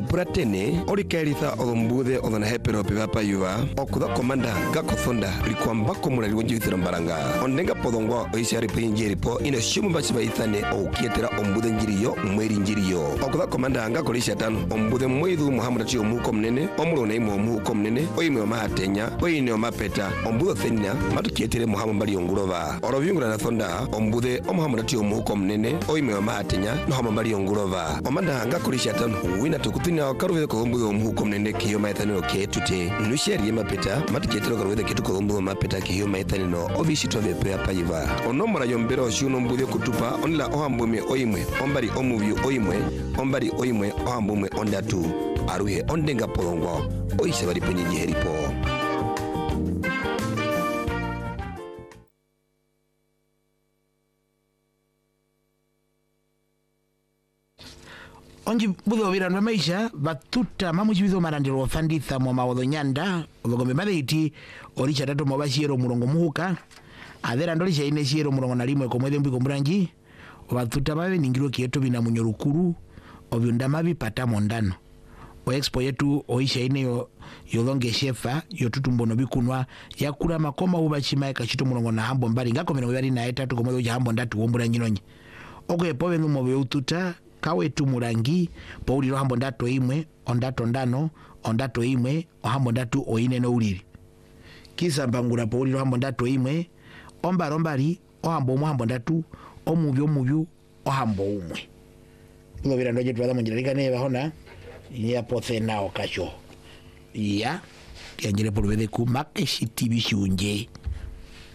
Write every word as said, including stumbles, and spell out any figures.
Bratene, Orikeritha Ombuthe on the Hepero Pivapa Yuva, Okuda Commander Gakothonda, Rikwambako Mura Wunjithira Mbaranga, Ondenga Podongo, Oishari Pinjiripo, in a Shumbachiba Ithane, O Kietera Ombuthe Njiriyo, Mweri Njiriyo, Okuda Commander Angakolisha Tan, Ombuthe Mwedu Muhammad Chio Mukom Nene, Omuro Nemo Mukom Nene, Oime Mahatenya, Oine Mapeta, Ombuthe Thenya, Matukietere Muhammad Bari Ongurova, Oroviungra Nathonda, Ombuthe Muhammad Chio Mukom Nene, Oime Mahatenya, Muhammad Bari Ongurova, Omanda Angakolisha Tan, Wina Tukutina, Karuve Kombu Mukom Nene, Kio Maitano, Ketute, Nusheri Mapeta, Matukietere with the Ketukombu Mapeta, Kio Maitano, Ovishito Pea Paiva, Onomara Yombero, Shunumbu Kutupa, Onla Ohambume Oime, Ombari Omuvi Oime, Ombari Oime, Ohambume Ondatu, Aruhe Ondenga Polongo, Oishabari Penjeripo. Onji budho virano maisha batuta mamujibizo marandiro ofanditha mwa mawadho nyanda ogombe madeiti oricha tato mabashiro murongo muhuka adera ndolisha ine shiro murongo nalimwe komwede mbiko mburangi batuta babe ningiro kieto bina munyorukuru obyunda mabi pata mondano o expo yetu oisha ine yo yolonge shefa yotutumbono bikunwa yakura makoma ubachima kachito murongo na hambo mbali ngako meno yari na etatu komwede uja hambo ndatu womburangi nonye ogo epobe ngumo beututa kawe tumurangi pauli rohambo ndato imwe ondato ndano ondato imwe ohambo ndatu oine no uliri kisa mbangura pauli rohambo ndato imwe omba rombari ohambo omuhambo ndatu omuvyo omuvyo ohambo umwe lo vira ndoje twala monjirika ne bahona ya pothe nao kacho ya yanjire polwede ku makeshiti bishunje